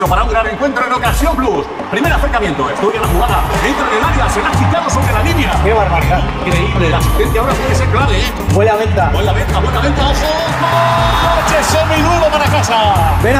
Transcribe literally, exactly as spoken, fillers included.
Para un gran encuentro en Ocasión Plus. Primer acercamiento, estudia la jugada, entra en el área, se la ha quitado sobre la línea. ¡Qué barbaridad! Increíble, la asistencia ahora puede ser clave, ¿eh? Buena venta. Buena venta, buena venta, ojo. ¡Coche seminuevo para casa! Ven a